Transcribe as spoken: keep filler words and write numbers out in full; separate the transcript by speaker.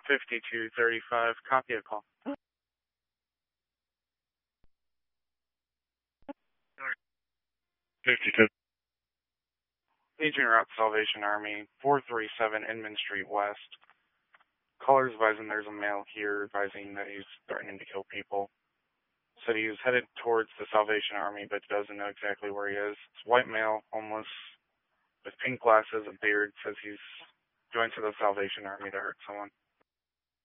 Speaker 1: fifty-two thirty-five, copy a call.
Speaker 2: fifty-two.
Speaker 1: Agent Route Salvation Army, four three seven Inman Street West. Caller's advising there's a male here advising that he's threatening to kill people. Said he was headed towards the Salvation Army, but doesn't know exactly where he is. It's a white male, homeless, with pink glasses, a beard, says he's joined to the Salvation Army to hurt someone.